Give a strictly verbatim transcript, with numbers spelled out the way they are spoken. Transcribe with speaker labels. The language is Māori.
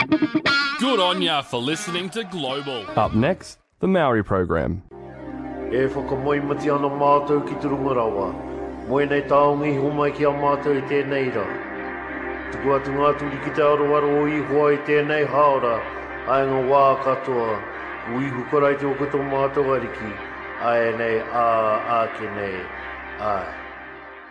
Speaker 1: Good on ya for listening to Global.
Speaker 2: Up next, the Maori program.
Speaker 3: E whakamoi mati ana mātou ki Turungarawa. Moe nei taongi humai ki a mātou i tēnei ra. Tuku atu ngā turi ki te aroaro o ihoa i tēnei haora. Ai ngā wā katoa. Ui hukarai te o koto mātou ariki. Ai nei a a ke nei. Ai.